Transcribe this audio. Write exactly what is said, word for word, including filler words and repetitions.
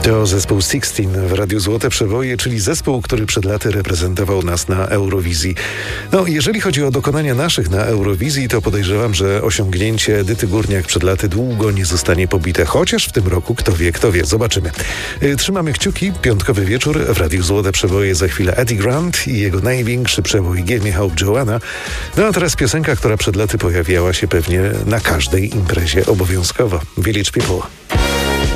To zespół Sixteen w Radiu Złote Przeboje, czyli zespół, który przed laty reprezentował nas na Eurowizji. No, jeżeli chodzi o dokonania naszych na Eurowizji, to podejrzewam, że osiągnięcie Edyty Górniak przed laty długo nie zostanie pobite. Chociaż w tym roku, kto wie, kto wie. Zobaczymy. Trzymamy kciuki. Piątkowy wieczór w Radiu Złote Przeboje. Za chwilę Eddie Grant i jego największy przebój Give Me Hope Joanna. No a teraz piosenka, która przed laty pojawiała się pewnie na każdej imprezie obowiązkowo. Village People.